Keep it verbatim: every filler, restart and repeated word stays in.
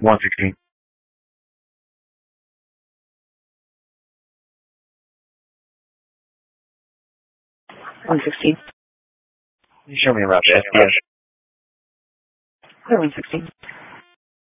one sixteen. one sixteen. Can you show me around the S D S? Clear one sixteen.